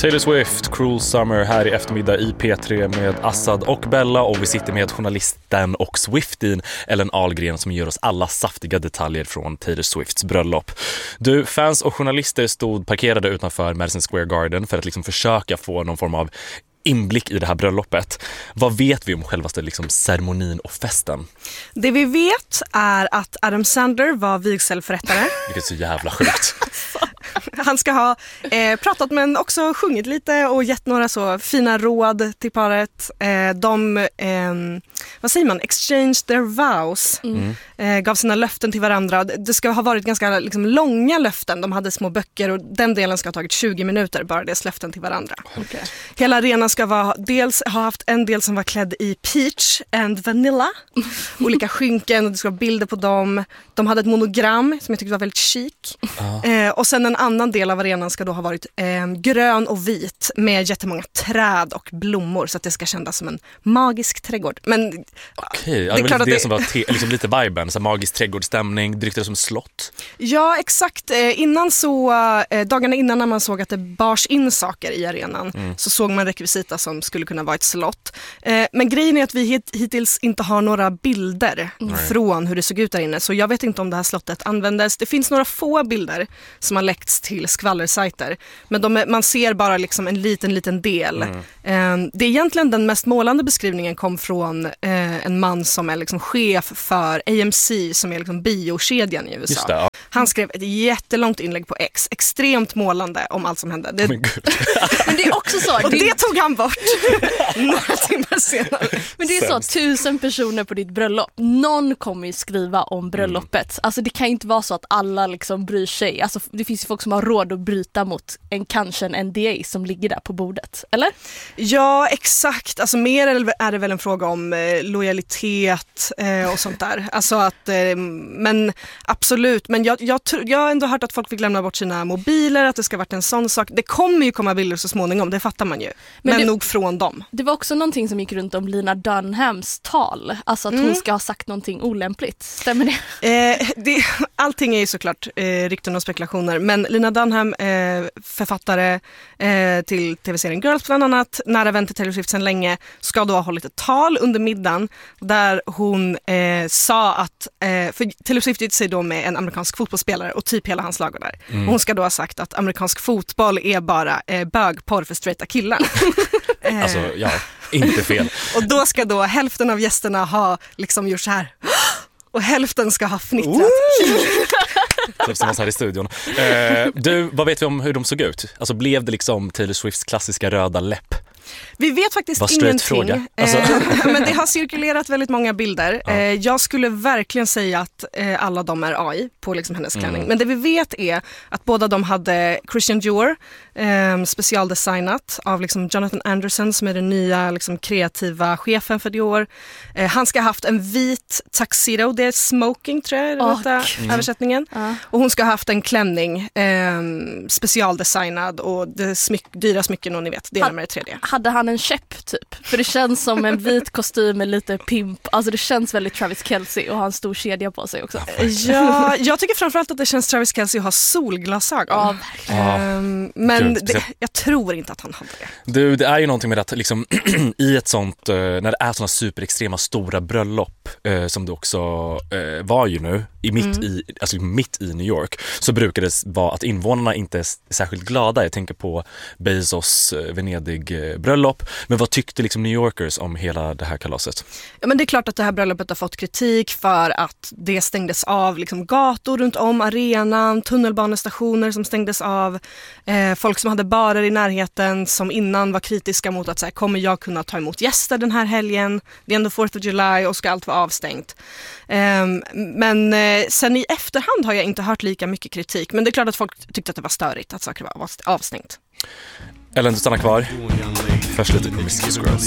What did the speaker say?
Taylor Swift, Cruel Summer här i eftermiddag i P3 med Assad och Bella, och vi sitter med journalisten och Swiftin Ellen Ahlgren som ger oss alla saftiga detaljer från Taylor Swifts bröllop. Du, fans och journalister stod parkerade utanför Madison Square Garden för att liksom försöka få någon form av inblick i det här bröllopet. Vad vet vi om självaste liksom ceremonin och festen? Det vi vet är att Adam Sandler var vigselförrättare. Vilket är så jävla sjukt. Han ska ha pratat men också sjungit lite och gett några så fina råd till paret. Vad säger man? Exchange their vows. Gav sina löften till varandra. Det ska ha varit ganska liksom, långa löften. De hade små böcker och den delen ska ha tagit 20 minuter, bara deras löften till varandra. Okay. Hela arenan ska ha haft en del som var klädd i peach and vanilla. Olika skynken och det ska vara bilder på dem. De hade ett monogram som jag tyckte var väldigt chic. Och sen en annan del av arenan ska då ha varit grön och vit med jättemånga träd och blommor så att det ska kännas som en magisk trädgård. Men okej, det var det som var liksom lite viben, så magisk trädgårdsstämning, det ryktades som slott. Ja, exakt. Dagarna innan när man såg att det bars in saker i arenan så såg man rekvisita som skulle kunna vara ett slott. Men grejen är att vi hittills inte har några bilder från hur det såg ut där inne, så jag vet inte om det här slottet användes. Det finns några få bilder som har läckts till skvallersajter, men man ser bara liksom en liten del. Det är egentligen den mest målande beskrivningen kom från en man som är liksom chef för AMC, som är liksom biokedjan i USA. Just det, ja. Han skrev ett jättelångt inlägg på X, extremt målande om allt som hände. Men det är också så. Och det tog han bort några timmar senare. Men det är så, 1000 personer på ditt bröllop. Någon kommer ju skriva om bröllopet. Alltså det kan ju inte vara så att alla liksom bryr sig. Alltså det finns ju folk som har råd att bryta mot kanske en NDA som ligger där på bordet, eller? Ja, exakt. Alltså mer är det väl en fråga om lojalitet och sånt där. Alltså att, men absolut. Men jag har ändå hört att folk fick lämna bort sina mobiler, att det ska varit en sån sak. Det kommer ju komma bilder så småningom, det fattar man ju. Men nog från dem. Det var också någonting som gick runt om Lena Dunhams tal. Alltså att hon ska ha sagt någonting olämpligt. Stämmer det? Allting är ju såklart rykten och spekulationer. Men Lena Dunham, författare till tv-serien Girls bland annat, nära vän till Taylor Swift sedan länge, ska då ha hållit ett tal under middagen där hon sa att, för Taylor Swift gick sig då med en amerikansk fotbollsspelare och typ hela hans lag där. Och hon ska då ha sagt att amerikansk fotboll är bara bögporr för straighta killar. Alltså, ja, inte fel. Och då ska då hälften av gästerna ha liksom gjort så här. Och hälften ska ha fnittrat. Typ som här i studion. Du, vad vet vi om hur de såg ut? Alltså blev det liksom Taylor Swifts klassiska röda läpp? Vi vet faktiskt ingenting. Alltså. Men det har cirkulerat väldigt många bilder. Jag skulle verkligen säga att alla de är AI på liksom hennes klänning. Men det vi vet är att båda de hade Christian Dior specialdesignat av liksom Jonathan Anderson, som är den nya liksom kreativa chefen för Dior. Han ska ha haft en vit tuxedo, det är smoking tror jag, översättningen. Och hon ska ha haft en klänning specialdesignad och det dyra smycken, och ni vet, det är nummer 3D. Hade han en käpp typ? För det känns som en vit kostym med lite pimp. Alltså det känns väldigt Travis Kelce och har en stor kedja på sig också. Ja, jag tycker framförallt att det känns Travis Kelce att ha solglasögon. Men jag tror inte att han hade det. Du, det är ju någonting med att liksom, i ett sånt, när det är såna superextrema stora bröllop som det också var ju nu mitt i New York, så brukar det vara att invånarna inte är särskilt glada. Jag tänker på Bezos Venedig-bröllop. Men vad tyckte liksom New Yorkers om hela det här kalaset? Ja, men det är klart att det här bröllopet har fått kritik för att det stängdes av liksom gator runt om arenan, tunnelbanestationer som stängdes av, folk som hade barer i närheten som innan var kritiska mot att så här, kommer jag kunna ta emot gäster den här helgen? Det är ändå 4th of July och ska allt vara avstängt. Men sen i efterhand har jag inte hört lika mycket kritik. Men det är klart att folk tyckte att det var störigt att saker var avstängt. Ellen, du stannar kvar. Först lite Promiscuous Girls.